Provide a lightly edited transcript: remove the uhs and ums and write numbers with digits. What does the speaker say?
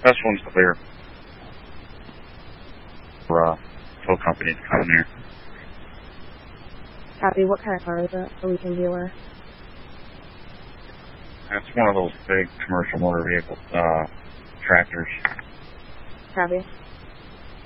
This one's clear. For tow company to come here. Copy. What kind of car is it so we can view her? That's one of those big commercial motor vehicle tractors. Copy.